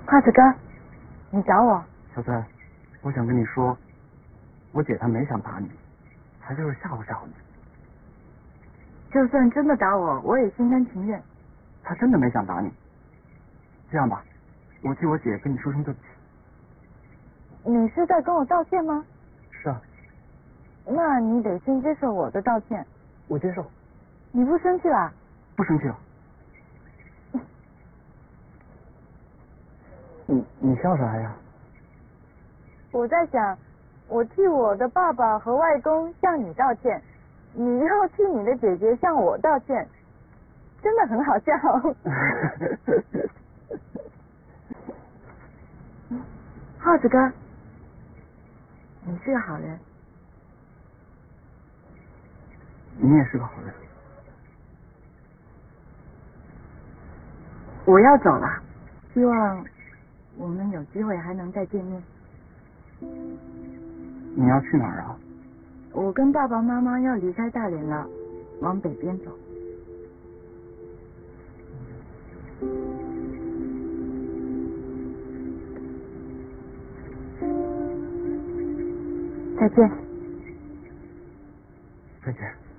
耗子哥，你找我？ 小翠，我想跟你说，我姐她没想打你，她就是吓唬吓唬你。 就算真的打我，我也心甘情愿。 她真的没想打你。这样吧，我替我姐跟你说声对不起。 你是在跟我道歉吗？ 是啊。 那你得先接受我的道歉。 我接受。 你不生气啦？ 不生气了。你笑啥呀？ 我在想，我替我的爸爸和外公向你道歉，你又替你的姐姐向我道歉，真的很好笑。耗子哥，你是个好人。 你也是个好人。 我要走了，希望我们有机会还能再见面。 你要去哪儿啊？ 我跟爸爸妈妈要离开大连了，往北边走。再见。 再见。